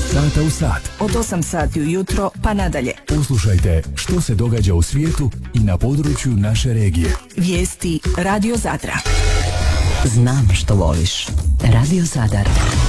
sata u sat. Od 8 sati ujutro pa nadalje. Uslušajte što se događa u svijetu i na području naše regije. Vijesti Radio Zadra. Znam što voliš. Radio Zadar.